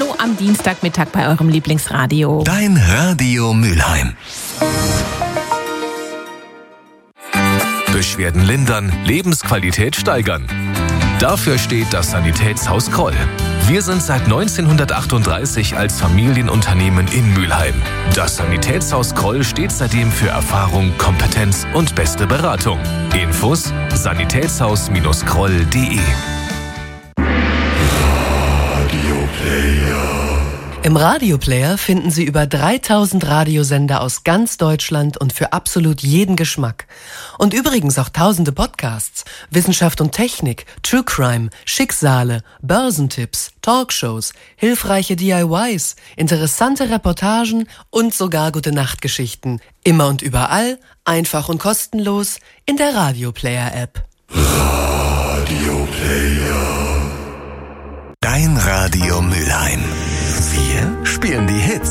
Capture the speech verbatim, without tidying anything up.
Hallo am Dienstagmittag bei eurem Lieblingsradio. Dein Radio Mülheim. Beschwerden lindern, Lebensqualität steigern. Dafür steht das Sanitätshaus Kroll. Wir sind seit neunzehnhundertachtunddreißig als Familienunternehmen in Mülheim. Das Sanitätshaus Kroll steht seitdem für Erfahrung, Kompetenz und beste Beratung. Infos sanitätshaus Kroll punkt de. Im Radioplayer finden Sie über dreitausend Radiosender aus ganz Deutschland und für absolut jeden Geschmack. Und übrigens auch tausende Podcasts, Wissenschaft und Technik, True Crime, Schicksale, Börsentipps, Talkshows, hilfreiche D I Ys, interessante Reportagen und sogar Gute-Nacht-Geschichten. Immer und überall, einfach und kostenlos in der Radioplayer-App. Radioplayer. Dein Radio Mülheim. Wir spielen die Hits.